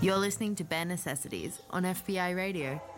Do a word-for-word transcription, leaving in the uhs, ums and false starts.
You're listening to Bare Necessities on F B I Radio.